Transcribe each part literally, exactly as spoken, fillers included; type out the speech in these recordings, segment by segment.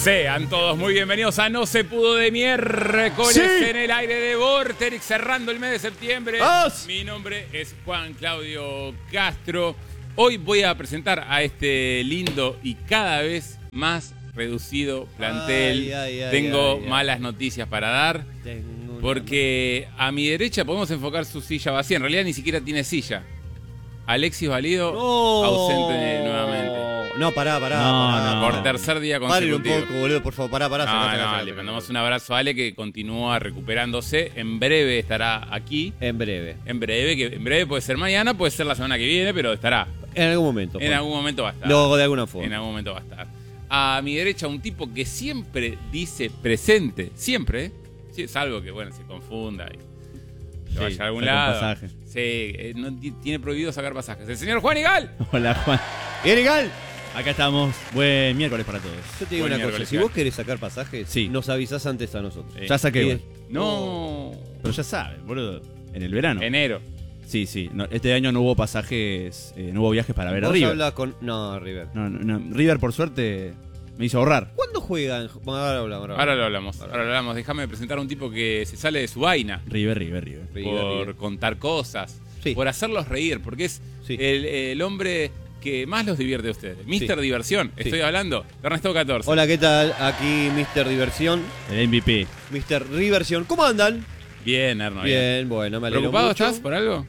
Sean todos muy bienvenidos a No Se Pudo de Miércoles sí. en el aire de Vorterix, cerrando el mes de septiembre. ¡Os! Mi nombre es Juan Claudio Castro. Hoy voy a presentar a este lindo y cada vez más reducido plantel. Ay, ay, ay, Tengo ay, ay. malas noticias para dar, porque a mi derecha podemos enfocar su silla vacía. En realidad ni siquiera tiene silla. Alexis Valido, No. ausente nuevamente. No, pará, pará. No, pará, no. Por pará. tercer día Paren un consecutivo. poco, boludo, por favor, pará, pará. No, sacá, sacá, no, sacá, le sacá. mandamos un abrazo a Ale, que continúa recuperándose. En breve estará aquí. En breve. En breve, que en breve puede ser mañana, puede ser la semana que viene, pero estará. En algún momento. En Juan. algún momento va a estar. Luego de alguna forma. En algún momento va a estar. A mi derecha, un tipo que siempre dice presente. Siempre, ¿eh? Sí, salvo que, bueno, se confunda y se Sí, vaya a algún saca un lado. pasaje. Sí, eh, no, ti- tiene prohibido sacar pasajes. El señor Juan Igal. Hola, Juan. Bien, Igal. Acá estamos. Buen miércoles para todos. Yo te digo Buen una cosa. miércoles, Si Igal. vos querés sacar pasajes, Sí. nos avisás antes a nosotros. Sí. Ya saqué, Bien. igual. No. Pero ya sabes, boludo. En el verano. Enero. Sí, sí. No, este año no hubo pasajes, eh, no hubo viajes para ver a Vos River. hablás con... No, River. No, no, no. River, por suerte, me hizo ahorrar. ¿Cuándo juegan? Bueno, ahora hablamos. Ahora, Ahora lo hablamos. Ahora lo hablamos. Déjame presentar a un tipo que se sale de su vaina. River, River, River. River, por River. contar cosas, Sí. por hacerlos reír, porque es Sí. el, el hombre que más los divierte a ustedes. mister Sí. Diversión, Sí. estoy hablando de Ernesto catorce. Hola, ¿qué tal? Aquí mister Diversión. El M V P. mister Riversión. ¿Cómo andan? Bien, Erno. Bien. Bien, bueno, me alegro ¿Preocupado mucho. estás por algo?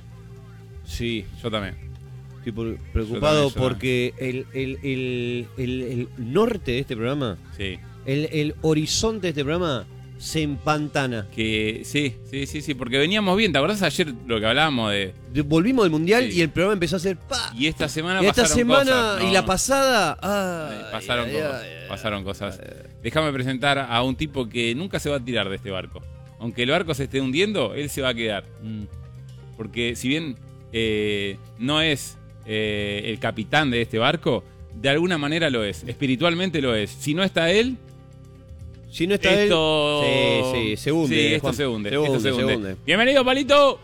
Sí. Yo también. Estoy por- preocupado Yo también, yo porque el, el, el, el, el norte de este programa, Sí. el, el horizonte de este programa, se empantana. Que sí, sí, sí, sí, porque veníamos bien. ¿Te acordás ayer lo que hablábamos de... De- Volvimos del mundial Sí. y el programa empezó a hacer pa. Y esta semana Y esta pasaron semana cosas, ¿no? y la pasada. Eh, ay, pasaron ay, cosas, ay, ay. pasaron cosas. Déjame presentar a un tipo que nunca se va a tirar de este barco. Aunque el barco se esté hundiendo, él se va a quedar. Mm. Porque si bien eh, no es eh, el capitán de este barco, de alguna manera lo es. Espiritualmente lo es. Si no está él, Si no está esto... él. Sí, sí, se hunde. Sí, esto Juan. se hunde. Se esto hunde, se se hunde. hunde. Bienvenido, Palito.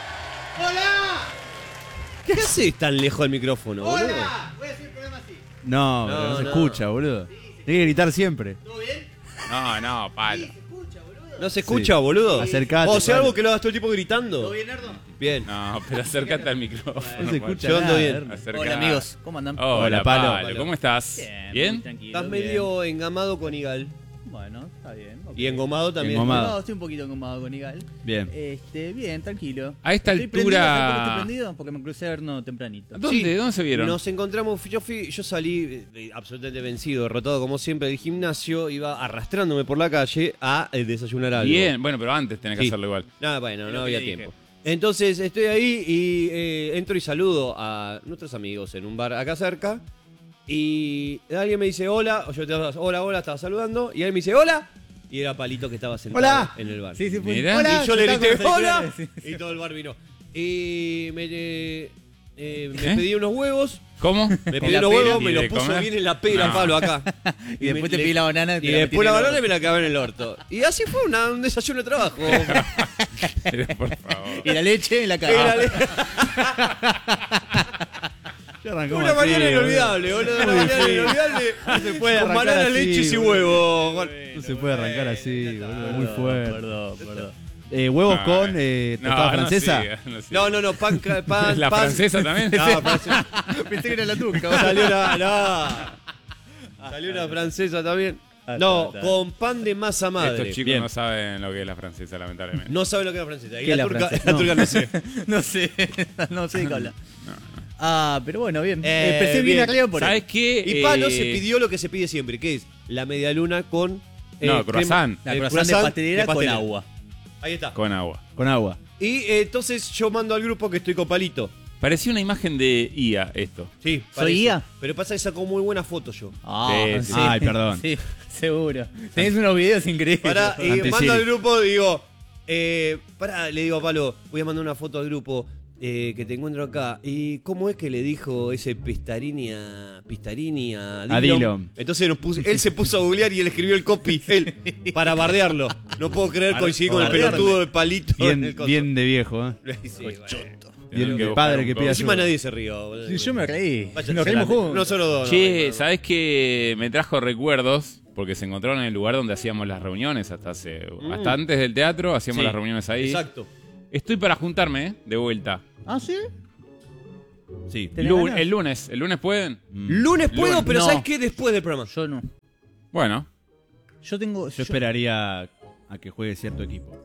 ¿Qué haces tan lejos del micrófono, boludo? No, No, pero no se no. escucha, boludo. Tiene que gritar siempre. No, no, palo. ¿No se escucha, boludo? Acercate, O sea, Pablo. algo que lo hagas todo el tiempo gritando. ¿Todo bien, Nardo? Bien. No, pero acércate al micrófono. No se Palo. escucha Yo ando nada, bien. Ernesto. Acerca- Hola amigos, ¿cómo andan? Hola, Hola, Palo. Palo. ¿Cómo estás? Bien, ¿Bien? muy tranquilo, Estás bien. medio engamado con Igal. Bueno, está bien. ok. Y engomado también. Engomado. No, estoy un poquito engomado con Igal. Bien. Este, bien, tranquilo. A esta Estoy altura- Prendido, ¿sabes por qué estoy prendido? Porque me crucé a Erno tempranito. ¿Dónde? Sí. ¿Dónde se vieron? Nos encontramos, yo fui, yo salí eh, absolutamente vencido, derrotado como siempre del gimnasio, iba arrastrándome por la calle a eh, desayunar algo. Bien, bueno, pero antes tenés que Sí. hacerlo igual. Nada, bueno, Es no lo que había dije. tiempo. Entonces estoy ahí y eh, entro y saludo a nuestros amigos en un bar acá cerca. Y alguien me dice hola, o yo te hola, hola, estaba saludando. Y él me dice hola. Y era Palito que estaba sentado Hola. en el bar. Sí, sí, fue. Mirá. Hola, Y yo le estaba grité con los hola. auriculares, sí. Y todo el bar vino. Y me, eh, eh, me ¿Eh? pedí unos huevos. ¿Me Me pedí la unos pera? huevos, ¿Y me de los puso comer? bien en la pera, No. Pablo, acá. Y después me- te le- pedí la banana. Y te la metí después en la el banana y orto. me la acabé en el orto. Y así fue una- un desayuno de trabajo. Por favor. Y la leche en la cara. Era le- Ya arrancamos una así, mañana boludo. inolvidable, boludo. Una Muy mañana difícil. inolvidable. No se puede Con arrancar banana, así, leches y boludo. huevos. No se puede arrancar así, boludo. Muy Perdón, fuerte. Perdón, perdón. Eh, huevos Ah, con eh, no, tostada no francesa. siga, no, siga. No, no, no, pan, ca- pan, ¿La pan- francesa también? No, francesa. Pensé que era la tuca. Salió una, no. Salió una francesa también. Ah, No, está, está. con pan de masa madre. Estos chicos Bien. no saben lo que es la francesa, lamentablemente. No saben lo que es la francesa. Y ¿Qué la, es la turca, francesa? la turca no sé. No sé, no sé de qué habla. Ah, pero bueno, bien. Eh, Empecé bien bien. aclarado por ¿Sabes él. qué? Y Palo Eh, se pidió lo que se pide siempre, que es la media luna con... eh, No, croissant. La eh, croissant de croissant pastelera de con pastelera. agua. Ahí está. Con agua. Con agua. Y eh, entonces yo mando al grupo que estoy con Palito. Parecía una imagen de I A esto. Sí, ¿Soy I A? Pero pasa que sacó muy buena foto yo. Ah, Sí, sí. Ay, perdón. Sí, seguro. Tenés unos videos increíbles. Pará, y Anti-Siri. mando al grupo y digo... Eh, pará, le digo a Palo, voy a mandar una foto al grupo eh, que te encuentro acá. ¿Y cómo es que le dijo ese Pistarini a, Pistarini a A Dillon? Dillon. Entonces nos puso- él se puso a googlear y él escribió el copy, él, para bardearlo. No puedo creer coincidir con el Bardearme. pelotudo de Palito. en el Bien, coso. bien de viejo, ¿eh? Sí, bueno. Y el, Tener que el buscar padre un que coach. pide Encima ayuda. nadie se rió. boludo. Sí, yo me reí. Váyanse Nos a reímos la- juntos. No solo dos. Che, no, ¿sabés qué? Me trajo recuerdos porque se encontraron en el lugar donde hacíamos las reuniones hasta hace, hasta antes del teatro hacíamos Sí, las reuniones ahí. Exacto. Estoy para juntarme, ¿eh? De vuelta. ¿Ah, sí? Sí. ¿Tenés Lu- ganas? el lunes, el lunes pueden. Lunes puedo, Lunes, pero no. ¿sabes qué? Después del programa. Yo no. Bueno. Yo tengo. Yo esperaría a que juegue cierto equipo.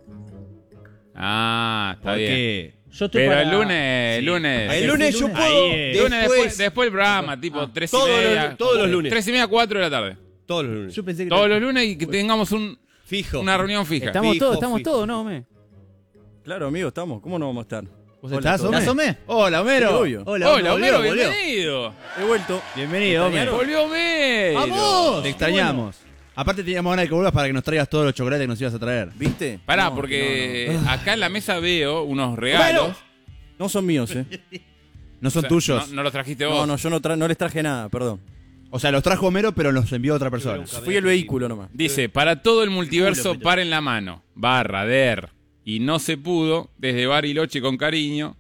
Ah, está bien. Porque Yo estoy Pero para- el lunes, el lunes. El lunes yo lunes. puedo. Ahí, eh. lunes después, Después. después el programa, tipo tres y Todos los- media. todos los lunes. Tres y media, cuatro de la tarde. Todos los lunes. Yo pensé que. Todos los lunes y que tengamos un, Fijo. una reunión fija. Estamos Fijo, todos, estamos fijo. todos, ¿no, me? Claro, amigo, estamos. ¿Cómo no vamos a estar? ¿Vos Hola, estás, ¿todo Homero? ¿Estás, Homé? Hola, Homero. Sí, obvio. Hola, Hola, Homero, volvió, volvió. bienvenido. He vuelto. Bienvenido, Homero. Volvió Homero. ¡Vamos! Te extrañamos. Aparte teníamos ganas de que vuelvas para que nos traigas todos los chocolates que nos ibas a traer. ¿Viste? Pará, No, porque no, acá en la mesa veo unos regalos. no. No son míos, ¿eh? No son O sea, tuyos. No, no los trajiste vos. No, no, yo no, tra- no les traje nada, perdón. O sea, los trajo Homero, pero los envió otra persona. Fui el vehículo nomás. Dice, para todo el multiverso, Culo, paren la mano. Barra, der. Y no se pudo, desde Bariloche con cariño.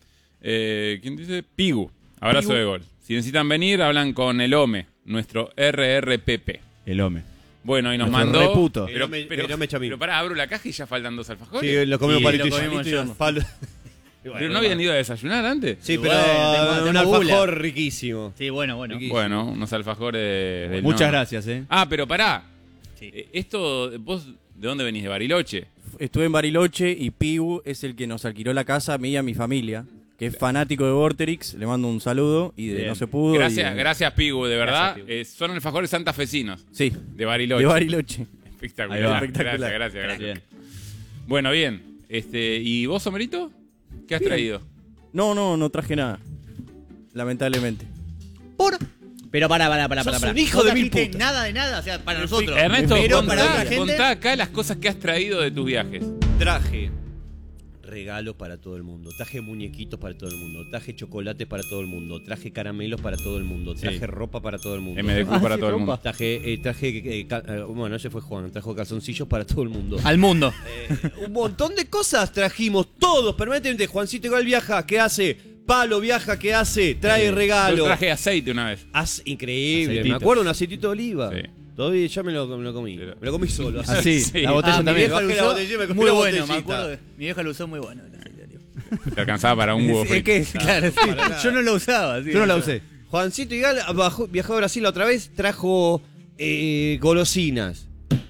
Eh, ¿Quién dice? Pigu. Abrazo Pigu. de gol. Si necesitan venir, hablan con el Ome, nuestro R R P P. El Home. Bueno, y nos Nuestro mandó... reputo. Pero, El Ome- pero, el Ome Chamín. pero pará, abro la caja y ya faltan dos alfajores. Sí, lo comimos Y palito lo y comimos yo. yo. Palo- pero no habían ido a desayunar antes. Sí, Y pero bueno, tengo- un tengo alfajor gula. riquísimo. Sí, bueno, bueno. Riquísimo. Bueno, unos alfajores del Muchas norte. gracias, eh. Ah, pero pará. Sí. Eh, Esto, vos, ¿de dónde venís? ¿De Bariloche? Estuve en Bariloche y Pigu es el que nos alquiló la casa a mí y a mi familia, que es fanático de Vorterix. Le mando un saludo y de Bien. No Se Pudo. Gracias, y- gracias Pigu, de verdad. Pigu. Eh, son alfajores santafesinos Sí, de Bariloche. de Bariloche. Espectacular. Ahí va. Espectacular. Gracias, gracias, gracias. Bien. Bueno, bien. Este, ¿y vos, Homerito? ¿Qué has Bien. traído? No, no, no traje nada. Lamentablemente. Por. Pero pará, pará, pará, Sos pará. pará. un hijo No de mil trajiste putas. Nada de nada, o sea, para nosotros. Ernesto, Pero contá, para otra gente. contá acá las cosas que has traído de tus viajes. Traje regalos para todo el mundo. Traje muñequitos para todo el mundo. Traje chocolates para todo el mundo. Traje caramelos para todo el mundo. Traje Sí. ropa para todo el mundo. M D Q Ah, para sí, todo el ropa. mundo. Traje, eh, traje eh, ca- eh, bueno, ese fue Juan. Trajo calzoncillos para todo el mundo. Al mundo. Eh, un montón de cosas trajimos. Todos, permanentemente. Juancito igual viaja. ¿Qué hace? Palo viaja. ¿Qué hace? Trae Yo regalo. traje aceite una vez. As- increíble. Aceitito. Me acuerdo un aceitito de oliva. Sí. Todavía ya me lo, me lo comí. Pero- Me lo comí solo. así. Así, Sí. la botella Ah, mi también. vieja lo Bajé la usó botella, me comí muy la bueno, me botellita. acuerdo. de- Mi vieja lo usó muy bueno. el aceite de oliva. Te alcanzaba para un huevo Es frito. que, claro, sí. Yo no lo usaba. sí, Yo no la usé. Juancito Igal bajó- viajó a Brasil la otra vez, trajo eh, golosinas.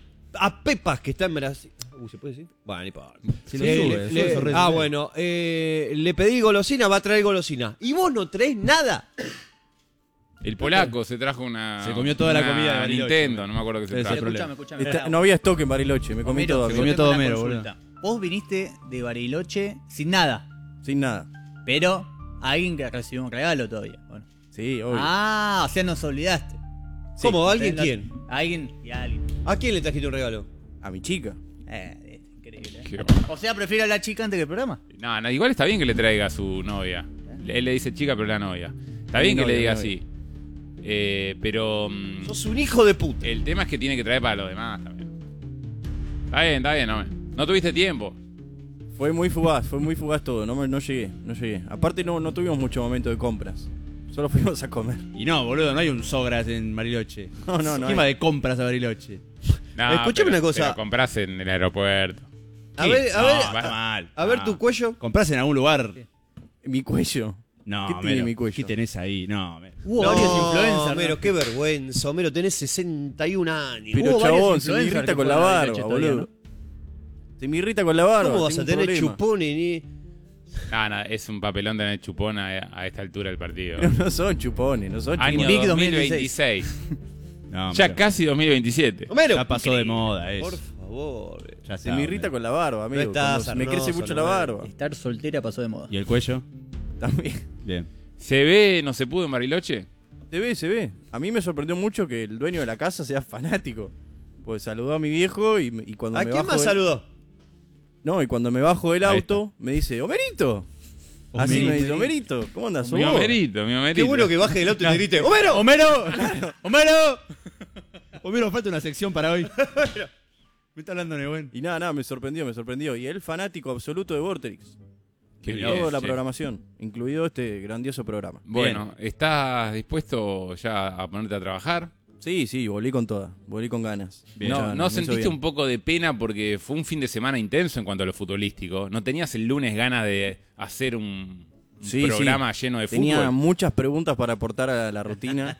A Pepas, que está en Brasil. Uy, ¿se puede decir? Bueno, ni importa. Si lo Eh, sube, le- sube le- sus redes ah, sociales. bueno. eh, le pedí golosina, va a traer golosina. ¿Y vos no traes nada? El polaco se trajo una. Se comió toda la una comida de Bariloche. Nintendo, no me acuerdo qué se Ese trajo. es el problema. Escuchame, escuchame. Está- Pará. no había stock en Bariloche, me comí Homero, todo. se yo comió tengo todo una Homero, consulta. Vos viniste de Bariloche sin nada, Sin nada. pero alguien que recibió un regalo todavía. Bueno. Sí, obvio. Ah, o sea, nos olvidaste. ¿Cómo? ¿Alguien Tengo- quién? Alguien y alguien. ¿A quién le trajiste un regalo? A mi chica. Eh, es increíble. ¿eh? Qué- O sea, prefiero a la chica antes que el programa. No, no, igual está bien que le traiga a su novia. Él le dice chica, pero la novia. Está Mi bien que novia, le diga mi novia. así. Eh, pero. mm, Sos un hijo de puta. El tema es que tiene que traer para los demás también. Está bien, está bien, no, no tuviste tiempo. Fue muy fugaz, fue muy fugaz todo. No, me- no llegué, no llegué. Aparte no, no tuvimos mucho momento de compras. Solo fuimos a comer. Y no, boludo, no hay un Sogras en Bariloche. No, no, no ¿Quién hay. va de compras a Bariloche? No, Escúchame pero- una cosa. Pero compras en el aeropuerto. A ver, a ver, No, va mal. a ver Ah. tu cuello. ¿Comprás en algún lugar? Mi cuello. No, ¿Qué tiene Homero, mi cuello? ¿qué tenés ahí? No, Homero. Hubo No, varios influencers. ¿no? Homero, qué vergüenza. Homero, tenés sesenta y un años. Pero Hubo varios chabón, se me influencers irrita que con la fueron a barba, Bariloche todavía, boludo. Se me irrita con la barba. ¿Cómo vas tengo a un tener problema. chupones ni...? Ah, no, es un papelón tener chupón a, a esta altura del partido. Pero no son chupones, no son Año chupones. Big dos mil veintiséis. No, Ya Homero, casi dos mil veintisiete. Homero. ya pasó de moda eso. Por favor. Ya Se está, me irrita Homero. con la barba, amigo. No estás, Cuando me crece Arnoso, mucho no, la barba. Estar soltera pasó de moda. ¿Y el cuello? También. Bien. ¿Se ve, no se pudo en Bariloche? Se ve, se ve. A mí me sorprendió mucho que el dueño de la casa sea fanático. Pues saludó a mi viejo y, y cuando ¿A me quién bajo más del- saludó? No, y cuando me bajo del Ahí auto, me dice, Homerito. Así Homerito. me dice, Homerito, ¿cómo andas? ¿Sos Mi vos?" Homerito, mi Homerito. Qué bueno que baje del auto y te grite ¡Homero! ¡Homero! ¡Homero! Homero, falta una sección para hoy. Me está hablando Nebuen. Y nada, nada, me sorprendió, me sorprendió. Y él fanático absoluto de Vorterix. Qué bien, Toda la che. programación, incluido este grandioso programa. Bueno, ¿estás dispuesto ya a ponerte a trabajar? Sí, sí, volví con toda, volví con ganas. No, Muchas ganas, ¿no me hizo sentiste bien. un poco de pena porque fue un fin de semana intenso en cuanto a lo futbolístico? ¿No tenías el lunes ganas de hacer un, un Sí, programa sí. lleno de Tenía fútbol? muchas preguntas para aportar a la rutina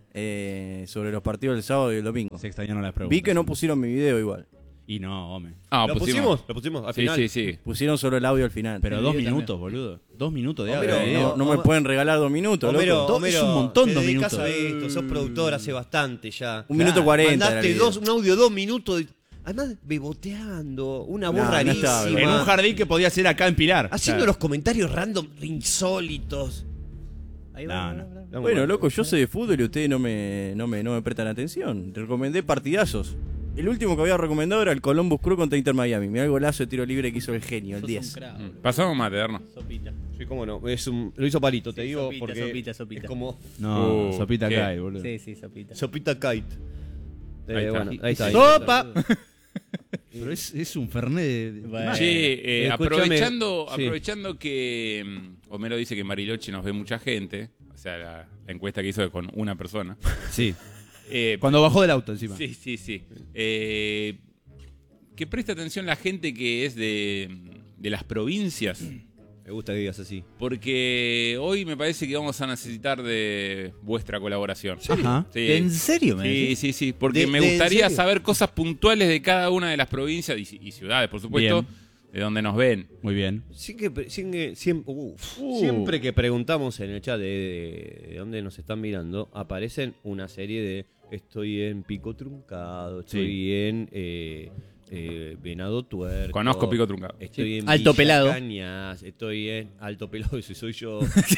eh, sobre los partidos del sábado y el domingo. Se extrañaron las preguntas. Vi que no pusieron mi video igual. Y no, hombre. Ah, ¿Lo pusimos? ¿Lo pusimos? Al Sí, final. sí, sí. Pusieron solo el audio al final. Pero El dos video minutos, boludo. Dos minutos de Homero, audio. Eh, no, no me Homero- pueden regalar dos minutos, Homero, loco. Do- es Homero, un montón, te dos dedicas minutos. a esto, sos productor hace bastante ya. Un minuto cuarenta era el Mandaste video. dos, un audio dos minutos. de- Además, beboteando, una voz No, no estaba rarísima. En un jardín que podía ser acá en Pilar. Haciendo O sea, los comentarios random, insólitos. Ahí No, va, no. va, va, va. Vamos, Bueno, vamos. loco, yo sé de fútbol y ustedes no me, no me, no me prestan atención. Recomendé partidazos. El último que había recomendado era el Columbus Crew contra Inter Miami. Mirá el golazo de tiro libre que hizo el genio, el Sos diez. un crack, Mm. boludo. Pasamos mate, Erno. Sopita. Sí, cómo no. Es un, lo hizo Palito, te Sí, digo, sopita, porque sopita, sopita. es como No, Uh, sopita ¿qué? cae, boludo. Sí, sí, sopita. sopita kite. Eh, Ahí está. bueno, ahí está. ahí ¡Sopa! está. Pero es, es un fernet de... de- Bueno. de- Che, eh, escúchame, aprovechando, sí. aprovechando que mm, Homero dice que en Bariloche nos ve mucha gente, o sea, la, la encuesta que hizo con una persona. Sí. Eh, Cuando bajó del auto encima. Sí, sí, sí. Eh, que preste atención la gente que es de, de las provincias, Me gusta que digas así. porque hoy me parece que vamos a necesitar de vuestra colaboración. Ajá. Sí. ¿En serio, me Sí, decís? sí, sí, porque ¿De- me de- en gustaría serio? saber cosas puntuales de cada una de las provincias y, y ciudades, por supuesto, Bien. de donde nos ven. Muy bien. Sí que, pre- sí que- siem- uf, Uh. siempre que preguntamos en el chat de, de- de dónde nos están mirando, aparecen una serie de estoy en Pico Truncado, estoy Sí. en eh, eh, Venado Tuerto. Conozco Pico Truncado. Estoy en Alto Villa Pelado. Cañas, estoy en Alto Pelado, ese soy yo.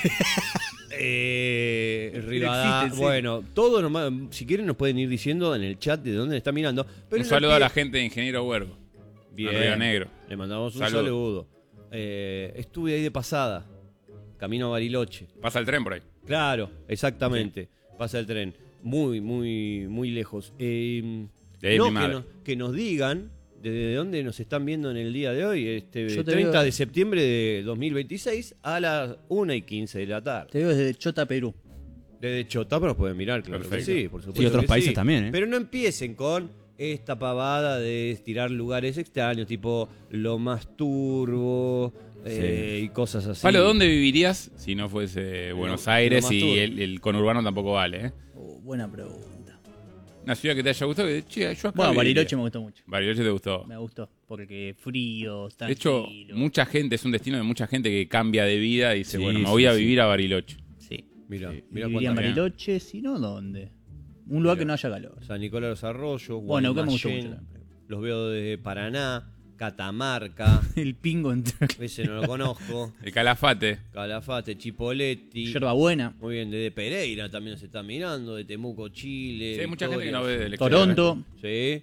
eh, Rivadavia. existe, sí. Bueno, todo nomás, si quieren nos pueden ir diciendo en el chat de dónde están mirando. Pero Un en el saludo a pie- la gente de Ingeniero Huergo, Bien. en Río Negro. Le mandamos un Saludo. saludo. Eh, estuve ahí de pasada, camino a Bariloche. Pasa el tren por ahí. Claro, exactamente. Pasa el tren. Muy, muy, muy lejos. Eh, De ahí no, mi que, madre. nos, que nos digan desde dónde nos están viendo en el día de hoy, este Yo te treinta veo- de septiembre de dos mil veintiséis a las una y quince de la tarde. Te veo desde Chota, Perú. Desde Chotapa nos pueden mirar, claro que Perfecto. sí, por supuesto. Sí, otros que países sí. también, ¿eh? Pero no empiecen con esta pavada de tirar lugares extraños, tipo lo más turbo eh, y cosas así. Palo, ¿dónde vivirías si no fuese Buenos lo Aires más y turbio. el, el conurbano tampoco vale? ¿eh? Oh, buena pregunta. Una ciudad que te haya gustado, que, che, yo acá Bueno, viviría. Bariloche me gustó mucho. Bariloche te gustó. Me gustó. Porque frío, De hecho, tranquilo. mucha gente, es un destino de mucha gente que cambia de vida y dice, Sí, bueno, me sí, voy a sí. vivir a Bariloche. Sí. Mira, Sí. mira Viviría en cuánta- bien. Bariloche, si no, ¿dónde? Un lugar Mira. que no haya calor. San Nicolás de los Arroyos, Bueno, acá me gustó Guaymallén, mucho también. los veo desde Paraná, Catamarca, El pingo entre ese no lo conozco, El Calafate. Calafate, Chipoletti, yerba buena. muy bien, desde Pereira también se está mirando, de Temuco, Chile, Sí, hay mucha gente que Victoria, no ve del exterior. Toronto. Sí.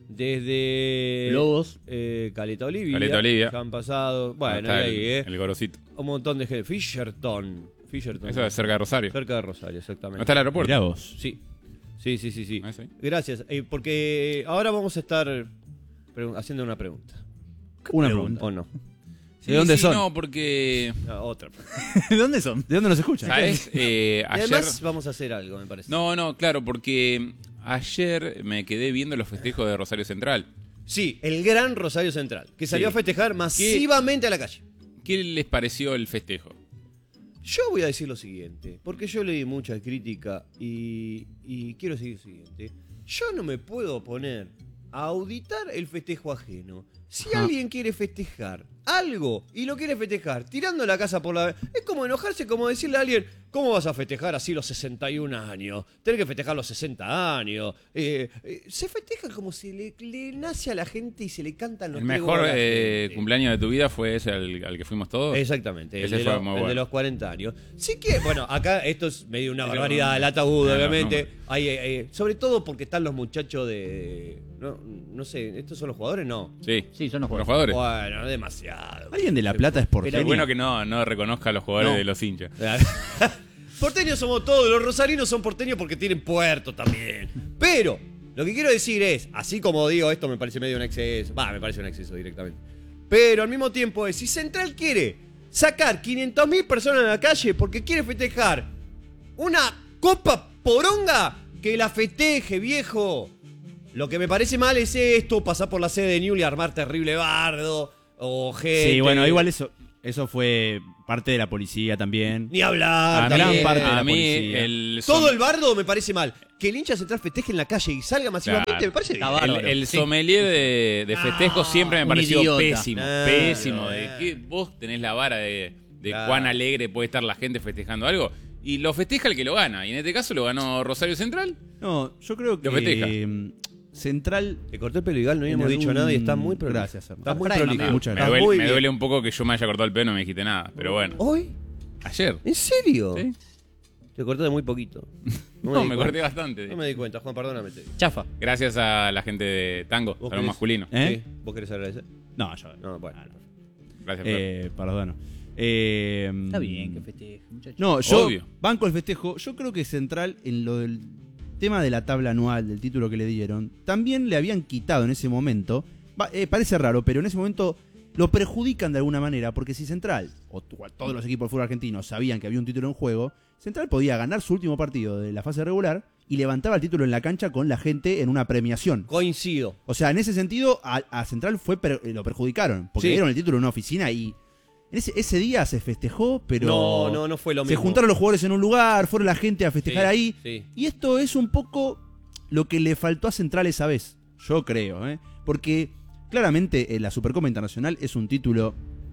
Desde Lobos. eh, Caleta Olivia. Caleta Olivia. que han pasado. Bueno, Está ahí, el, eh. el gorosito. Un montón de gente. Fisherton. Fisherton. Eso es cerca de Rosario. Cerca de Rosario, exactamente. ¿No está el aeropuerto? Mirá vos. Sí. Sí, sí, sí, sí. Ah, sí. Gracias. Eh, porque ahora vamos a estar pregun- haciendo una pregunta. Una pregunta. ¿O no? Sí, ¿De dónde sí, son? No, porque, Ah, otra. ¿De dónde son? ¿De dónde nos escuchan? ¿sabes? Eh, Y ayer... además vamos a hacer algo, me parece. No, no, claro, porque ayer me quedé viendo los festejos de Rosario Central. Sí, el gran Rosario Central, que salió Sí. a festejar masivamente a la calle. ¿Qué les pareció el festejo? Yo voy a decir lo siguiente, porque yo leí mucha crítica y, y quiero decir lo siguiente. Yo no me puedo poner a auditar el festejo ajeno. Si Ajá. alguien quiere festejar algo y lo quiere festejar tirando la casa por la... Es como enojarse, como decirle a alguien, ¿cómo vas a festejar así los sesenta y un años? Tenés que festejar los sesenta años. Eh, eh, se festeja como se le, le nace a la gente y se le cantan los El tres mejor goles a la eh, gente. cumpleaños de tu vida fue ese al, al que fuimos todos. Exactamente, el, Ese de, fue los- muy el de bueno. los cuarenta años. Sí que, bueno, acá esto es medio una Ese barbaridad, no- el ataúd, Ah, no, obviamente. no. Hay, hay- hay- sobre todo porque están los muchachos de... No, no sé, ¿estos son los jugadores? No. Sí, Sí, son los los jugadores. jugadores. Bueno, demasiado. ¿Alguien de La Plata es porteño? Es bueno que no, no reconozca a los jugadores No. de los hinchas. Porteños somos todos, los rosarinos son porteños porque tienen puerto también. Pero, lo que quiero decir es, así como digo, esto me parece medio un exceso, va, me parece un exceso directamente. Pero al mismo tiempo es, si Central quiere sacar quinientas mil personas a la calle porque quiere festejar una copa poronga, que la festeje, viejo. Lo que me parece mal es esto, pasar por la sede de Newell y armar terrible bardo o gente. Sí, bueno, igual eso, eso fue parte de la policía también. Ni hablar. A también. mí, parte de a la mí policía. el, Todo som- el bardo me parece mal. Que el hincha central festeje en la calle y salga masivamente Claro. me parece bien. Está el, bárbaro. el Sí. sommelier de, de festejo siempre me un pareció idiota. pésimo. No, pésimo. no, De no. que vos tenés la vara de, de Claro. cuán alegre puede estar la gente festejando algo. Y lo festeja el que lo gana. Y en este caso lo ganó Rosario Central. No, yo creo que Lo festeja. eh, Central. Te corté el pelo igual, no en habíamos dicho algún- nada y está muy prolijo. Gracias, Hernán. Está muy Prime, prolijo. amigo. Muchas Me Está duele, muy me bien. duele un poco que yo me haya cortado el pelo y no me dijiste nada. Pero bueno. ¿Hoy? Ayer. ¿En serio? ¿Sí? Te corté de muy poquito. No, di me cuenta. corté bastante. No me di cuenta, Juan, perdóname. te- Chafa. Gracias a la gente de Tango, ¿Vos salón querés? masculino. ¿Eh? Sí, ¿Vos querés agradecer? No, yo. No, bueno. Ah, no. Gracias, Fer. Eh, perdón. Eh, Está bien que festeje, muchachos. No, yo Obvio. banco el festejo. Yo creo que Central, en lo del tema de la tabla anual, del título que le dieron, también le habían quitado en ese momento. Va, eh, parece raro, pero en ese momento lo perjudican de alguna manera, porque si Central, o tu- todos los equipos del fútbol argentino, sabían que había un título en juego, Central podía ganar su último partido de la fase regular y levantaba el título en la cancha con la gente en una premiación. Coincido. O sea, en ese sentido, a, a Central fue per- eh, lo perjudicaron, porque Sí. dieron el título en una oficina y en ese, ese día se festejó, pero No, no, no fue lo se mismo. juntaron los jugadores en un lugar, fueron la gente a festejar Sí, ahí. sí. Y esto es un poco lo que le faltó a Central esa vez, yo creo, ¿eh? Porque claramente eh, la Supercopa Internacional es un título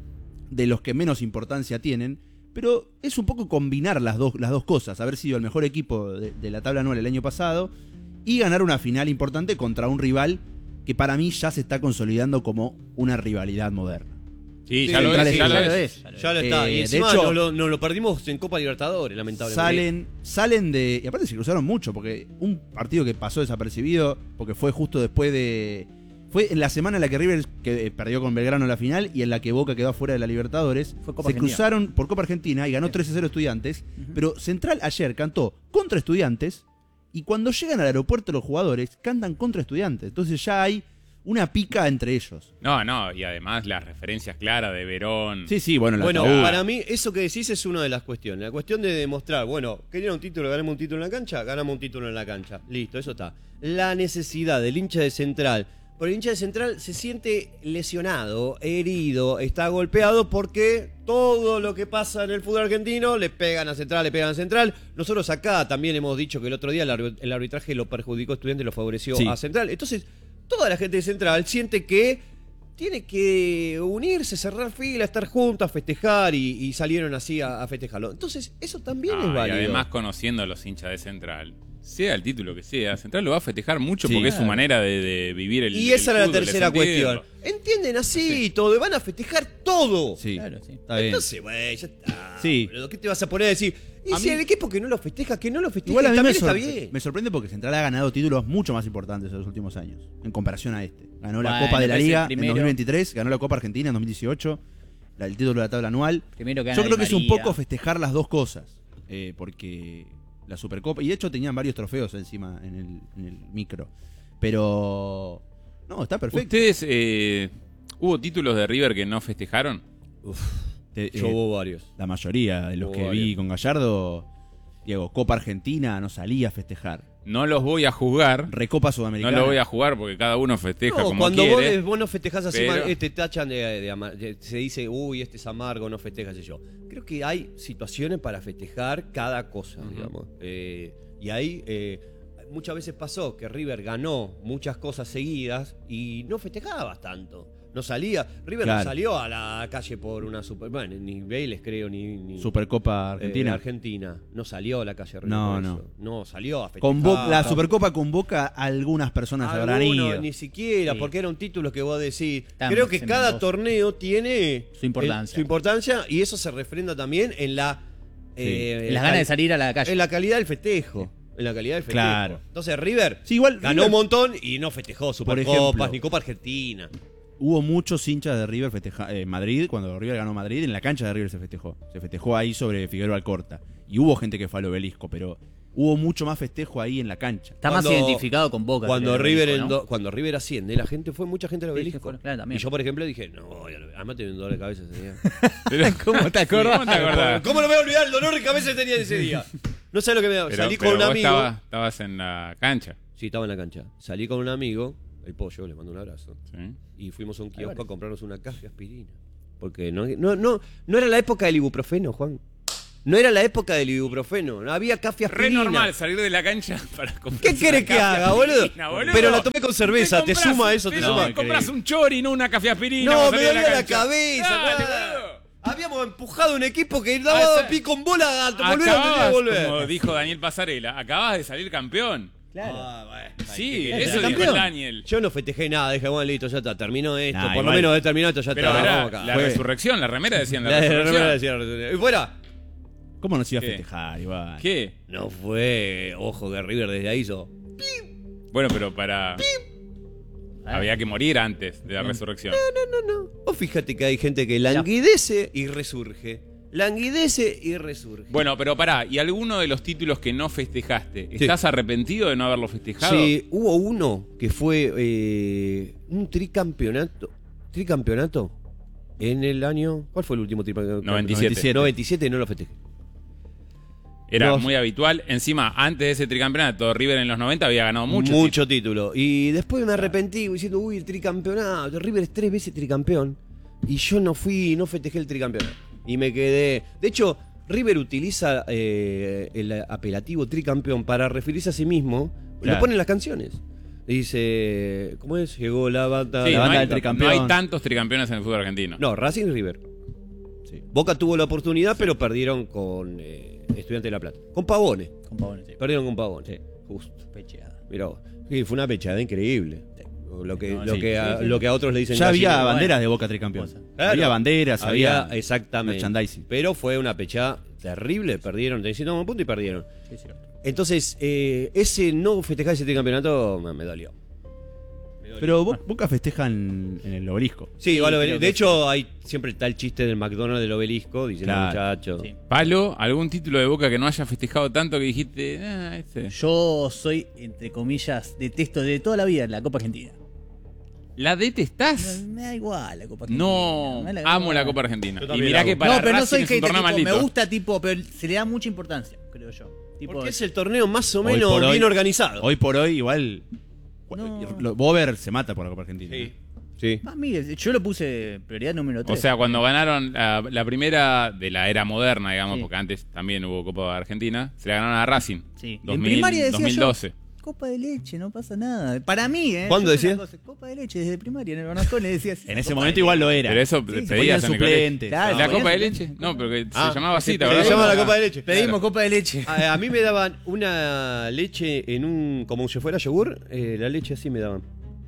de los que menos importancia tienen, pero es un poco combinar las dos, las dos cosas, haber sido el mejor equipo de, de la tabla anual el año pasado y ganar una final importante contra un rival que para mí ya se está consolidando como una rivalidad moderna. Sí, Sí, ya lo Central es, es- ya lo ya es. lo es, ya lo es. Ya lo está. Eh, y de encima hecho- nos, lo, nos lo perdimos en Copa Libertadores, lamentablemente. Salen, salen de. Y aparte se cruzaron mucho, porque un partido que pasó desapercibido, porque fue justo después de. Fue en la semana en la que River que, eh, perdió con Belgrano la final y en la que Boca quedó afuera de la Libertadores. Fue Copa se Argentina. cruzaron por Copa Argentina y ganó tres a cero Estudiantes. Pero Central ayer cantó contra Estudiantes y cuando llegan al aeropuerto los jugadores cantan contra Estudiantes. Entonces ya hay una pica entre ellos. No, no, y además las referencias claras de Verón. Sí, sí, bueno, la Bueno, ataúd. para mí eso que decís es una de las cuestiones. La cuestión de demostrar, bueno, querían un título, ganamos un título en la cancha, ganamos un título en la cancha. Listo, eso está. La necesidad del hincha de Central. Porque el hincha de Central se siente lesionado, herido, está golpeado porque todo lo que pasa en el fútbol argentino le pegan a Central, le pegan a Central. Nosotros acá también hemos dicho que el otro día el arbi- el arbitraje lo perjudicó a Estudiantes y lo favoreció Sí. a Central. Entonces, toda la gente de Central siente que tiene que unirse, cerrar fila, estar juntos, festejar y, y salieron así a, a festejarlo. Entonces, eso también No, es y válido. además conociendo a los hinchas de Central, sea el título que sea, Central lo va a festejar mucho Sí. porque es su Claro. manera de, de vivir el y el esa era la fútbol, de tercera sentirlo. cuestión. Entienden así todo, y van a festejar todo. Sí, Claro, sí. está bien. Entonces, güey, ya está. Sí. boludo, ¿qué te vas a poner a decir? Y A si mí- el equipo que no lo festeja, que no lo festeja, Igual a mí me, también está sorpre- bien. me sorprende porque Central ha ganado títulos mucho más importantes en los últimos años, en comparación a este. Ganó la Bueno, Copa de la pero es el Liga en primero. dos mil veintitrés, ganó la Copa Argentina en dos mil dieciocho, la- el título de la tabla anual. Primero que Yo gana creo Di que es un María. poco festejar las dos cosas, eh, porque la Supercopa, y de hecho tenían varios trofeos encima en el, en el micro, pero no, está perfecto. ¿Ustedes, eh, hubo títulos de River que no festejaron? Te- Yo eh, hubo varios. la mayoría de los Hubo que varios. vi con Gallardo, Diego, Copa Argentina no salía a festejar, No los voy a juzgar, Recopa no Sudamericana. lo voy a jugar porque cada uno festeja No, como cuando vos, quiere. le- vos no festejás así, pero- mal, eh, te tachan de, de ama- de- se dice, uy, este es amargo, no festeja, sé yo. Creo que hay situaciones para festejar cada cosa, digamos. Eh, y ahí eh, muchas veces pasó que River ganó muchas cosas seguidas y no festejabas tanto. No salía, River Claro. no salió a la calle por una super, bueno, ni Vélez creo, ni, ni Supercopa eh, Argentina. Argentina. No salió a la calle River. No, por no. eso. No salió a festejar. Convo- la Supercopa convoca a algunas personas a habrán Algunos ido. ni siquiera, Sí. porque era un título que vos decís. Tan Creo que cada Mendoza. torneo tiene Su importancia. eh, su importancia y eso se refrenda también en la eh, En las ganas de salir a la calle. en la calidad del festejo. En la calidad del festejo. Claro. Entonces River Sí, igual ganó River- un montón y no festejó Supercopas ejemplo, ni Copa Argentina. Hubo muchos hinchas de River festeja en Madrid, cuando River ganó Madrid, en la cancha de River se festejó. Se festejó ahí sobre Figueroa Alcorta. Y hubo gente que fue al obelisco, pero hubo mucho más festejo ahí en la cancha. Está Cuando- más identificado con Boca. Cuando que el River, Obelisco, en ¿no? do- cuando River asciende, la gente fue, mucha gente al Sí, Obelisco. sí, fue, claro, también. Y yo, por ejemplo, dije, no, ya lo- además tenía un dolor de cabeza ese día. ¿Cómo te acordás? ¿Cómo te acordás? ¿Cómo no me voy a olvidar el dolor de cabeza que tenía ese día? No sé lo que me da. Pero- Salí pero con un vos amigo. estabas, estabas en la cancha. Sí, estaba en la cancha. Salí con un amigo, el pollo, le mando un abrazo. ¿Sí? Y fuimos a un kiosco vale. a comprarnos una caja de aspirina. Porque no, no, no, no era la época del ibuprofeno, Juan. No era la época del ibuprofeno. No había café Re aspirina. normal salir de la cancha para comprar. ¿Qué querés que haga, boludo? boludo? Pero la tomé con cerveza, te compras- suma eso, te pero suma. te compras un chori, no una café aspirina. No, para me salir de dolía la cancha. cabeza, Dale, nada. boludo. Habíamos empujado un equipo que Ah, daba esa- pico en bola, volver a tener Acababas, que volver. como dijo Daniel Pasarela, acabas de salir campeón. Claro. Ah, bueno. Sí, Ay, eso ¿qué- dijo campeón? el Daniel. Yo no festejé nada, dije, bueno, listo, ya está, terminó esto. Nah, por lo igual. menos he terminado esto, ya Pero está. era vamos acá. la Fue- resurrección, la remera decían la, La de la resurrección. remera decía resurrección. Y fuera. ¿Cómo nos iba a ¿Qué? festejar, igual? ¿Qué? No fue, ojo, que River desde ahí hizo. Bueno, pero para... Había que morir antes de la resurrección. No, no, no. Vos fíjate que hay gente que languidece y resurge. Languidece y resurge. Bueno, pero pará, ¿y alguno de los títulos que no festejaste? ¿Estás arrepentido de no haberlo festejado? Sí, hubo uno que fue eh, un tricampeonato. ¿Tricampeonato? En el año. ¿Cuál fue el último tricampeonato? noventa y siete. noventa y siete no lo festejé. Era No. muy habitual. Encima, antes de ese tricampeonato, River en los noventa había ganado mucho. Mucho título. Y después me arrepentí diciendo, uy, el tricampeonato. River es tres veces tricampeón. Y yo no fui, no festejé el tricampeonato. Y me quedé. De hecho, River utiliza eh, el apelativo tricampeón para referirse a sí mismo. Claro. Lo pone en las canciones. Dice, ¿cómo es? Llegó la banda. Sí, La no, banda hay, del tricampeón. no hay tantos tricampeones en el fútbol argentino. No, Racing y River. Sí. Boca tuvo la oportunidad, pero perdieron con eh, Estudiantes de La Plata. Con Pavones. Con Pavones, sí. Perdieron con Pavones. Sí. Justo. Pecheada. Mirá vos. Sí, fue una pechada increíble. Lo que, No, lo, sí, que a, sí, sí. lo que a otros le dicen Ya había gallina. banderas de Boca tricampeón. Claro. Había banderas, Había, había, exactamente. merchandising. Pero fue una pechada terrible. Perdieron, te decían, no, un punto y perdieron. Sí, cierto. Entonces, eh, ese no festejar ese tricampeonato me, me dolió. Pero Bo- Boca festeja en, en el Obelisco. Sí, Sí, igual, creo de que hecho, hay siempre está el chiste del McDonald's del Obelisco, diciendo Claro. muchachos. Sí. Palo, ¿algún título de Boca que no haya festejado tanto que dijiste, ah, este? Yo soy, entre comillas, detesto de toda la vida la Copa Argentina. ¿La detestás? Me da igual la Copa Argentina. No, Me da amo la igual. Copa Argentina. Yo Y también mirá la que amo. para No, pero no Racing soy es un hate, torneo tipo, maldito. me gusta, tipo, pero se le da mucha importancia, creo yo. Tipo, Porque es el torneo más o Hoy menos por hoy- bien organizado. Hoy por hoy, igual. No. lo- Bober se mata por la Copa Argentina. Sí. Sí. Ah, mire, yo lo puse prioridad número tres. O sea, cuando ganaron la, la primera de la era moderna, digamos, Sí. porque antes también hubo Copa Argentina, se la ganaron a Racing. Sí. dos En mil, primaria decía dos mil doce. yo, Copa de leche, no pasa nada. Para mí, ¿eh? ¿Cuándo Yo soy decía? una cosa, Copa de leche, desde primaria, en el Bernascón le decías. En ese Copa momento de igual lo leche. era. Pero eso Sí, se pedías ponían en el colegio. suplentes. Claro, ¿La ponían Copa de suplentes. leche? No, porque Ah, se llamaba así, se ¿te acordás? llama la Copa de leche. Pedimos Claro. Copa de leche. A, a mí me daban una leche en un. Como si fuera yogur. eh, la leche así me daban.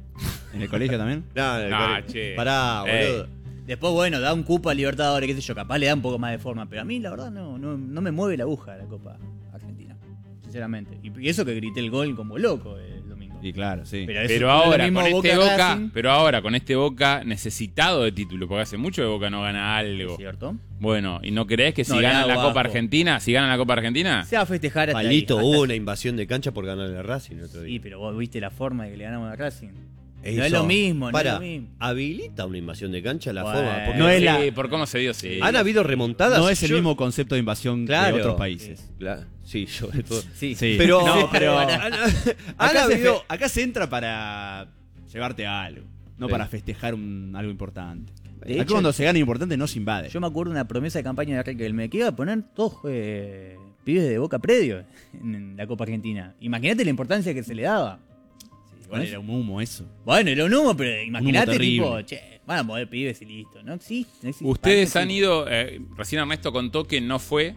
En el colegio también. No, en el No, colegio. che. Pará, Ey. boludo. Después, bueno, da un cupo a Libertadores, qué sé yo, capaz le da un poco más de forma, pero a mí la verdad no, no, no me mueve la aguja la Copa Argentina, sinceramente. Y, y eso que grité el gol como loco el domingo. Y claro, sí. Pero, eso Pero no es lo ahora, mismo con este Boca Boca, Racing, pero ahora, con este Boca necesitado de título, porque hace mucho que Boca no gana algo. ¿cierto? Bueno, ¿y no crees que si No, le ganan da la Copa abajo. Argentina, si ganan la Copa Argentina? Se va a festejar hasta Palito, ahí, hubo hasta- una invasión de cancha por ganarle a Racing el otro Sí, día. pero vos viste la forma de que le ganamos a Racing. No es Eso. lo mismo, no Pará, es lo mismo. habilita una invasión de cancha la Bueno. forma. Porque No es Sí, la- por cómo se dio, sí. han habido remontadas. No es el Yo- mismo concepto de invasión Claro. de otros países. Claro, sí, sobre todo. Sí, Sí. Pero, No, pero- han, han Acá se, habido. fe- acá se entra para llevarte a algo, no Sí. para festejar un, algo importante. De Acá hecho- cuando se gana importante no se invade. Yo me acuerdo de una promesa de campaña de Riquelme que iba a poner dos eh, pibes de Boca predio en, en la Copa Argentina. Imagínate la importancia que se le daba. Igual era un humo eso. Bueno, era un humo, pero imagínate, terrible. tipo, che, van a mover pibes y listo. No existe. No existe. Ustedes Para han mí ido, eh, recién Ernesto contó que no fue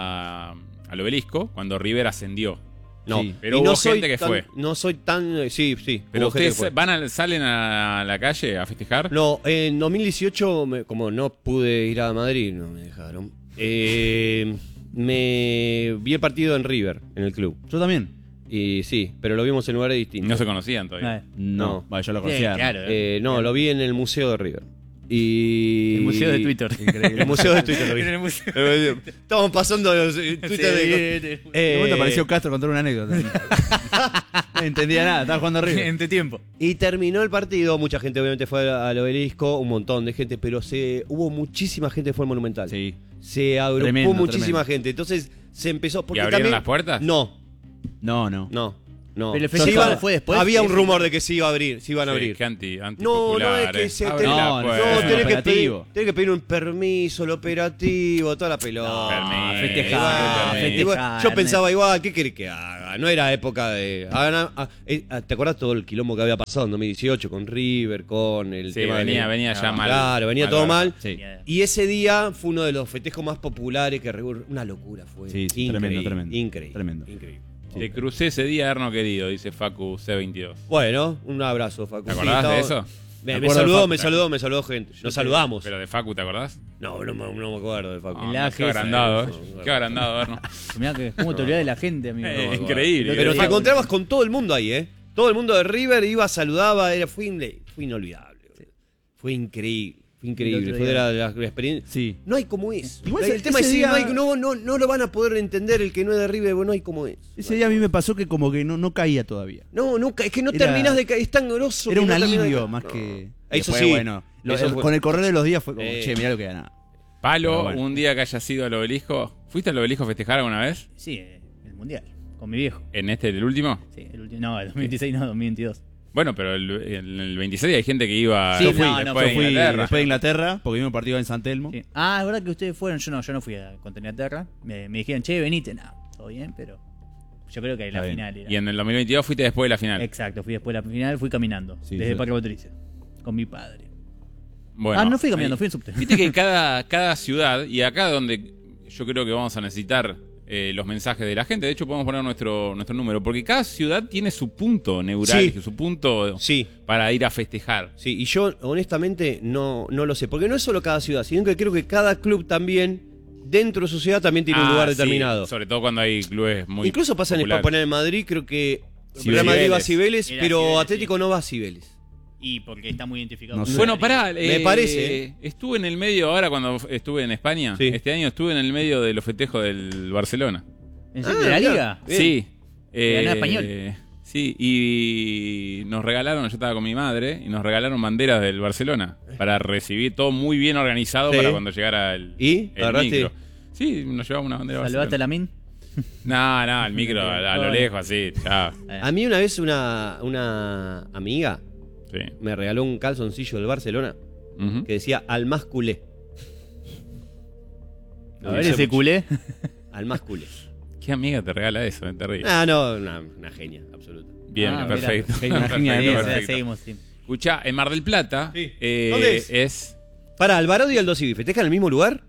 a, al Obelisco cuando River ascendió. No, Sí. Pero y hubo no soy gente que tan- fue. No soy tan. eh, Sí, sí. Pero hubo gente que ustedes fue. van a- salen a la calle a festejar. No, en dos mil dieciocho, me- como no pude ir a Madrid, no me dejaron. eh, me vi el partido en River, en el club. Yo también. Y sí, pero lo vimos en lugares No distintos. se conocían todavía. Eh, No, No. Vale, yo lo sí, conocía. claro. Eh, no, lo vi en el Museo de River. Y... El museo de Twitter. El museo de Twitter lo vi. En el museo. Estamos pasando los eh, Twitter de... De Eh, momento apareció Castro contar una anécdota. No entendía nada, estaba jugando arriba. Entre tiempo. Y terminó el partido, mucha gente obviamente fue al Obelisco, un montón de gente, pero se hubo muchísima gente que fue al Monumental. Sí. Se agrupó Tremendo, muchísima tremendo. gente. Entonces se empezó... Porque ¿Y abrieron también- las puertas? No, No, no. no, no. Pero el Se festival iban- fue después. Había un Sí, rumor de que se iba a abrir, se iban a Sí, abrir. qué anti, anti No, no es que se Abre te- la no, no, puerta. No, es un tenés que, pedir, operativo. tenés que pedir un permiso, el operativo, toda la pelota. Permiso, festejar, Igual, festejar, igual, yo ¿no? pensaba igual, ¿qué querés que haga? No era época de... hagan- ah, eh, ah, ¿Te acordás todo el quilombo que había pasado en dos mil dieciocho con River, con el Sí, tema venía, de... venía ya Ah, mal. Claro, venía mal todo barco. mal. Sí. Y ese día fue uno de los festejos más populares que... recu- Una locura fue. Sí, sí, Increíble, tremendo, tremendo. Increíble. Tremendo. Increíble. Te crucé ese día, Erno querido, dice Facu C veintidós. Bueno, un abrazo, Facu. ¿Te Sí, acordás de estaba- eso? Me, Me me acuerdo de saludó, Facu. me saludó, me saludó gente. Nos saludamos. Pero de Facu, ¿te acordás? No, no, me- no me acuerdo de Facu. Ah, La qué jefa, agrandado, no, ¿eh? no, Qué agrandado, Erno. Mirá que cómo te olvidás de la gente, amigo. Eh, No, increíble. Pero te Facu- encontrabas con todo el mundo ahí, ¿eh? Todo el mundo de River iba, saludaba, era, fue, inle- fue inolvidable. boludo. Fue increíble, fue increíble. El otro Fue de día- la, de la experiencia. Sí. No hay como es. Igual el ese- tema es ese si día- no, hay, no, no, no lo van a poder entender el que no es de River, bueno, no hay como es. Ese día a mí me pasó que como que no, no caía todavía. No, nunca, es que no Era- terminás de caer, es tan grosso. Era que un no terminás de alivio caer. más No. que... Eso Después, sí. Bueno, lo- Eso el- fue- con el correr de los días fue como, Eh. che, mirá lo que ganaba. Palo, Pero bueno. un día que hayas ido al obelisco. ¿Fuiste al obelisco a festejar alguna vez? Sí, eh, el mundial. Con mi viejo. ¿En este, el último? Sí, el último. No, el dos mil dieciséis no, dos mil veintidós. Bueno, pero el, el, el veintiséis hay gente que iba Sí, después, no, no, después Yo de fui Inglaterra. después de Inglaterra, porque vimos un partido en San Telmo. Sí. Ah, es verdad que ustedes fueron. Yo no, yo no fui a contra Inglaterra. Me, me dijeron, che, venite. No, todo bien, pero yo creo que la Está bien. final era. Y en el dos mil veintidós fuiste después de la final. Exacto, fui después de la final, fui caminando. Sí, desde sí. Parque Patricia. Con mi padre. Bueno, ah, no fui caminando, ahí- fui en subte. Viste que cada, cada ciudad, y acá donde yo creo que vamos a necesitar eh, los mensajes de la gente, de hecho podemos poner nuestro, nuestro número, porque cada ciudad tiene su punto neurálgico, Sí. su punto Sí. para ir a festejar. Sí, y yo honestamente no, no lo sé, porque no es solo cada ciudad, sino que creo que cada club también, dentro de su ciudad, también tiene un Ah, lugar sí, determinado. sobre todo cuando hay clubes muy Incluso pasa en el populares. poner en Madrid, creo que Cibeles. Real Madrid va a Cibeles, Era pero Cibeles, Atlético sí. no va a Cibeles. Y porque está muy identificado. No con sé. Bueno, el pará, Me eh, parece, ¿eh? Estuve en el medio, ahora cuando estuve en España, Sí. este año estuve en el medio de los festejos del Barcelona. ¿En serio? Ah, ¿De la mirá. liga? Bien. Sí. Ganó español. Sí, y nos regalaron, yo estaba con mi madre, y nos regalaron banderas del Barcelona para recibir todo muy bien organizado Sí. para cuando llegara el, ¿Y? el ¿Agarraste? micro. Sí, nos llevamos una bandera ¿Salvaste a Barcelona. la min? No, no, el micro a, a lo lejos, así, ya. Eh, A mí una vez una, una amiga Sí. me regaló un calzoncillo del Barcelona Ujú. que decía al más culé. a ver ese culé. Al más culé. ¿Qué amiga te regala eso? Es terrible. Ah, no, una, una genia, absoluta. Bien, Ah, perfecto. mira. Una genia Perfecto, de Sí, esa, o sea, perfecto. seguimos, sí. Escuchá, en Mar del Plata Sí. eh, ¿Dónde es? es Para, Alvarado y Aldo Civi, ¿festejan en el mismo lugar?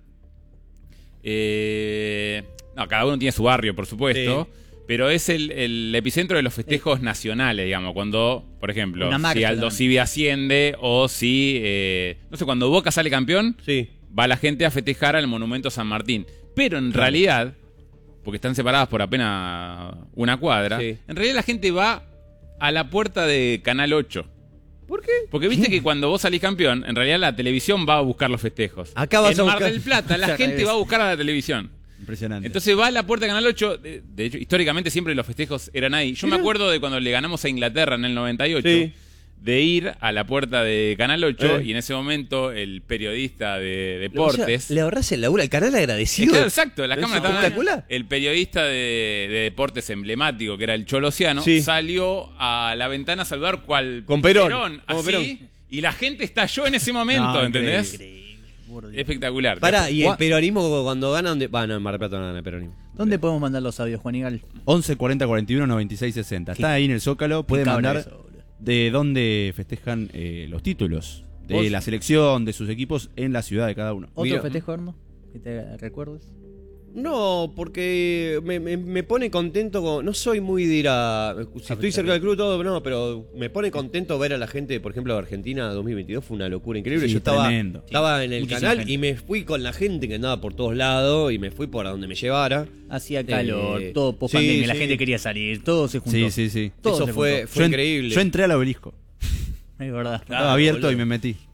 Eh, no, cada uno tiene su barrio, por supuesto. Sí. Pero es el, el epicentro de los festejos nacionales, digamos. Cuando, por ejemplo, Una marcha si Aldo también. Civi asciende o si, eh, no sé, cuando Boca sale campeón, Sí. va la gente a festejar al Monumento San Martín. Pero en realidad, porque están separadas por apenas una cuadra, Sí. en realidad la gente va a la puerta de Canal ocho. ¿Por qué? Porque viste que cuando vos salís campeón, en realidad la televisión va a buscar los festejos. Acá vas en a Mar buscar- del Plata, la Al gente revés. va a buscar a la televisión. Impresionante. Entonces va a la puerta de Canal ocho. De, de hecho, históricamente siempre los festejos eran ahí. Yo me Mirá. acuerdo de cuando le ganamos a Inglaterra en el noventa y ocho. Sí. De ir a la puerta de Canal ocho Eh. y en ese momento el periodista de O sea, deportes. le ahorrás el laburo al canal Es agradecido. claro, exacto, la Es cámara estaba- espectacular. El periodista de, de deportes emblemático, que era el Cholosiano, Sí. salió a la ventana a saludar cual Con Perón, como así, Perón. y la gente estalló en ese momento, No, ¿entendés? Increíble, burdo. Espectacular. Pará, y el Gua- peronismo cuando gana, ¿dónde? Va, no, en Mar del Plata no gana el peronismo. ¿Dónde podemos mandar los audios, Juan Igal? once cuarenta cuarenta y uno noventa y seis sesenta. Está ahí en el Zócalo. Puede Qué cabra mandar eso, boludo. de dónde festejan eh, los títulos de ¿Vos? la selección, de sus equipos en la ciudad de cada uno. ¿Otro Mira. festejo, Hermo? Que te recuerdes. No, porque me, me- me pone contento. Con, no soy muy de ir a. Si estoy cerca del club, todo, no, pero me pone contento ver a la gente, por ejemplo, de Argentina dos mil veintidós. Fue una locura increíble. Sí, Yo estaba, tremendo. estaba en el Muchísima canal gente. y me fui con la gente que andaba por todos lados y me fui por a donde me llevara. Hacía calor, Eh, todo post sí, pandemia, la sí. gente quería salir, todo se juntó. Sí, sí, sí. Todo Eso se fue, juntó. fue Yo en- increíble. Yo entré al obelisco. Es verdad. Estaba abierto boludo. y me metí.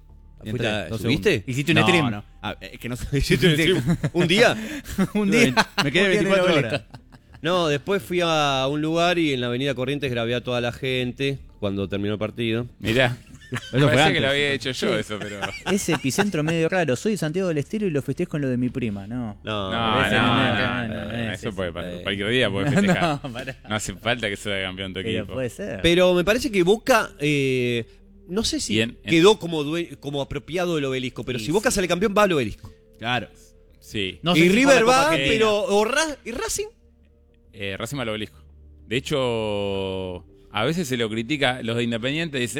Y ¿Fuiste entré, a- dos ¿subiste? segundos. ¿Hiciste un No, stream? no. Ah, es que no sé. ¿Hiciste un stream? ¿Un día? Un día. Me quedé un día en el veinticuatro obelisco. horas. No, después fui a un lugar y en la avenida Corrientes grabé a toda la gente cuando terminó el partido. Mirá. Eso fue Parece antes. que lo había hecho yo eso, pero. Ese epicentro medio raro. Soy de Santiago del Estero y lo festejo con lo de mi prima, ¿no? No, No, no, ese no, no, no, no, no, no, no, ese eso puede sí. pasar. Cualquier día puede festejar. No, pará. No hace falta que sea campeón tu Pero equipo. puede ser. Pero me parece que Boca, eh, no sé si Y en- en- quedó como, due- como apropiado del obelisco, pero Sí, si Boca sí. sale campeón va al obelisco. Claro. Sí. No sé y si por River la Copa va, Argentina. pero... O Ra- ¿Y Racing? Eh, Racing al obelisco. De hecho, a veces se lo critica, los de Independiente dicen,